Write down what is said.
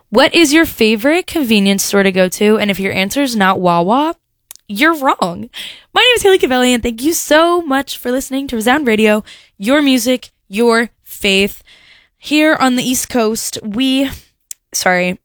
What is your favorite convenience store to go to? And if your answer is not Wawa, you're wrong. My name is Haley Cavelli, and thank you so much for listening to Resound Radio, your music, your faith. Here on the East Coast,